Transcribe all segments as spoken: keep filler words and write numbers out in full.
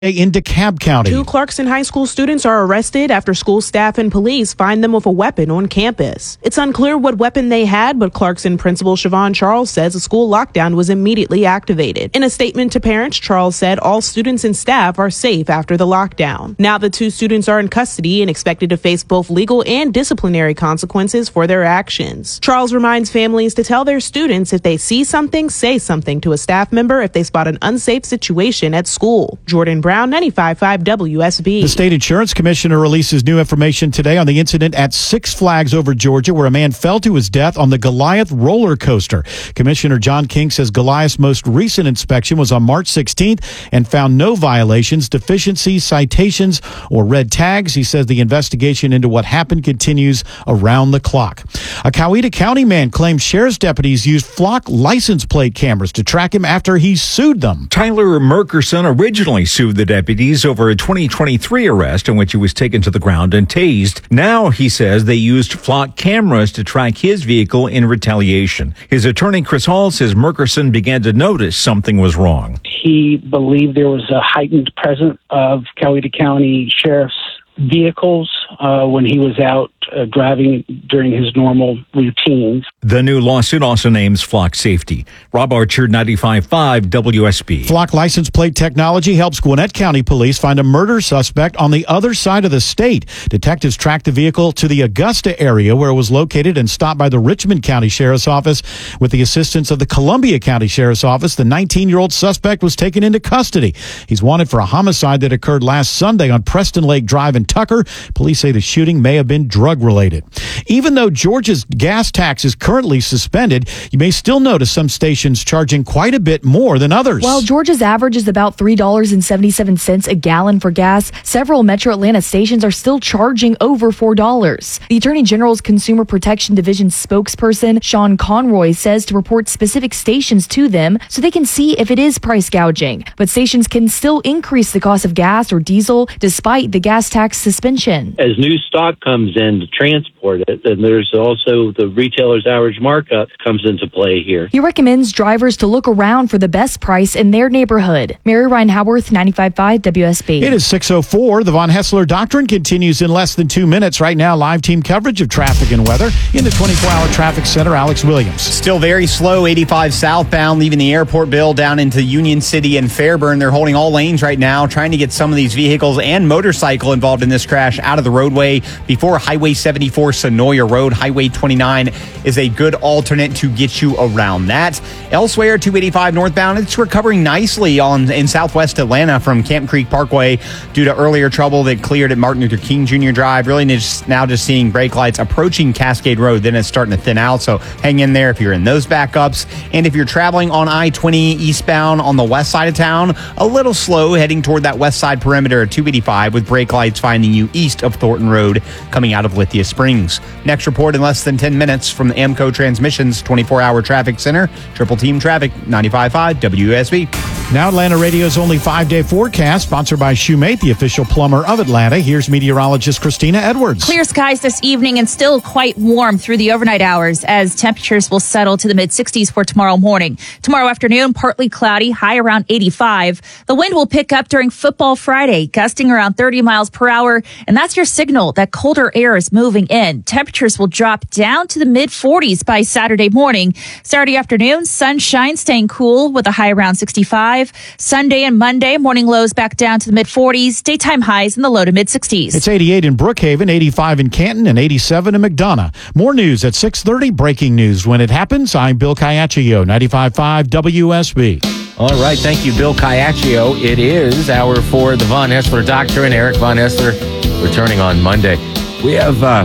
in DeKalb County. Two Clarkson High School students are arrested after school staff and police find them with a weapon on campus. It's unclear what weapon they had, but Clarkson Principal Siobhan Charles says a school lockdown was immediately activated. In a statement to parents, Charles said all students and staff are safe after the lockdown. Now the two students are in custody and expected to face both legal and disciplinary consequences for their actions. Charles reminds families to tell their students if they see something, say something to a staff member if they spot an unsafe situation at school. Jordan Brown Brown, ninety-five point five W S B. The state insurance commissioner releases new information today on the incident at Six Flags over Georgia where a man fell to his death on the Goliath roller coaster. Commissioner John King says Goliath's most recent inspection was on March sixteenth and found no violations, deficiencies, citations, or red tags. He says the investigation into what happened continues around the clock. A Coweta County man claims sheriff's deputies used flock license plate cameras to track him after he sued them. Tyler Merkerson originally sued the deputies over a twenty twenty-three arrest in which he was taken to the ground and tased. Now he says they used flock cameras to track his vehicle in retaliation. His attorney, Chris Hall, says Merkerson began to notice something was wrong. He believed there was a heightened presence of Coweta County Sheriff's vehicles uh, when he was out uh, driving during his normal routines. The new lawsuit also names Flock Safety. Rob Archer, ninety-five point five W S B. Flock license plate technology helps Gwinnett County Police find a murder suspect on the other side of the state. Detectives tracked the vehicle to the Augusta area where it was located and stopped by the Richmond County Sheriff's Office. With the assistance of the Columbia County Sheriff's Office, the nineteen-year-old suspect was taken into custody. He's wanted for a homicide that occurred last Sunday on Preston Lake Drive in Tucker. Police say the shooting may have been drug-related. Even though Georgia's gas tax is currently suspended, you may still notice some stations charging quite a bit more than others. While Georgia's average is about three dollars and seventy-seven cents a gallon for gas, several Metro Atlanta stations are still charging over four dollars. The Attorney General's Consumer Protection Division spokesperson, Sean Conroy, says to report specific stations to them so they can see if it is price gouging. But stations can still increase the cost of gas or diesel despite the gas tax suspension. As new stock comes in to transport it, then there's also the retailer's average markup comes into play here. He recommends drivers to look around for the best price in their neighborhood. Mary Ryan Howarth, ninety-five point five W S B. It is six oh four. The Von Hessler Doctrine continues in less than two minutes. Right now, live team coverage of traffic and weather in the twenty-four hour traffic center. Alex Williams. Still very slow, eighty-five southbound, leaving the airport bill down into Union City and Fairburn. They're holding all lanes right now, trying to get some of these vehicles and motorcycle involved in this crash out of the roadway before Highway seventy-four Sonoya Road. Highway twenty-nine is a good alternate to get you around that. Elsewhere, two eighty-five northbound, it's recovering nicely on in southwest Atlanta from Camp Creek Parkway due to earlier trouble that cleared at Martin Luther King Junior Drive. Really just, now just seeing brake lights approaching Cascade Road. Then it's starting to thin out, so hang in there if you're in those backups. And if you're traveling on I twenty eastbound on the west side of town, a little slow heading toward that west side perimeter of two eighty-five with brake lights finding you east of Thornton Road coming out of Lithia Springs. Next report in less than ten minutes from the AMCO Transmissions twenty-four hour Traffic Center. Triple Team Traffic, ninety-five point five W S B. Now Atlanta Radio's only five-day forecast, sponsored by Shoemate, the official plumber of Atlanta. Here's meteorologist Christina Edwards. Clear skies this evening and still quite warm through the overnight hours as temperatures will settle to the mid sixties for tomorrow morning. Tomorrow afternoon, partly cloudy, high around eighty-five. The wind will pick up during Football Friday, gusting around thirty miles per hour, and that's your signal that colder air is moving in. Temperatures will drop down to the mid forties by Saturday morning. Saturday afternoon, sunshine staying cool with a high around sixty-five. Sunday and Monday, morning lows back down to the mid forties, daytime highs in the low to mid sixties. It's eighty-eight in Brookhaven, eighty-five in Canton, and eighty-seven in McDonough. More news at six thirty, breaking news. When it happens, I'm Bill Caiaccio, ninety-five point five W S B. All right, thank you, Bill Caiaccio. It is hour for the Von Hessler Doctrine. Eric Von Hessler returning on Monday. We have uh,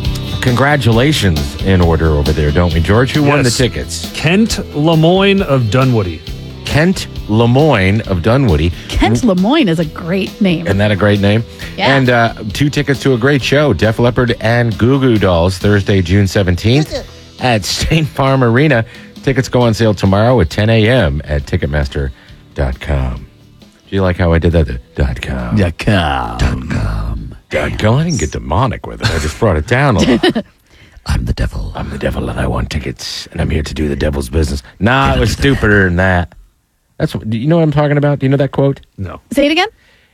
congratulations in order over there, don't we, George? Who yes. won the tickets? Kent Lemoyne of Dunwoody. Kent Lemoyne of Dunwoody. Kent Lemoyne is a great name. Isn't that a great name? Yeah. And uh, two tickets to a great show, Def Leppard and Goo Goo Dolls, Thursday, June seventeenth at State Farm Arena. Tickets go on sale tomorrow at ten a.m. at Ticketmaster dot com. Do you like how I did that? Dot com. Dot com. Dot com. Dot com. I didn't get demonic with it. I just brought it down a little. I'm the devil. I'm the devil and I want tickets. And I'm here to do the devil's business. Nah, it was stupider than that. That's what, do you know what I'm talking about? Do you know that quote? No. Say it again.